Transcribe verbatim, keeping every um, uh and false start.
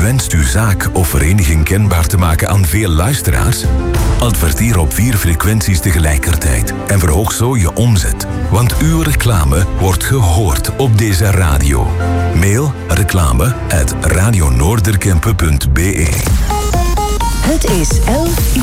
wenst uw zaak of vereniging kenbaar te maken aan veel luisteraars? Adverteer op vier frequenties tegelijkertijd en verhoog zo je omzet. Want uw reclame wordt gehoord op deze radio. Mail reclame at radionoorderkempen punt be. Het is elf uur.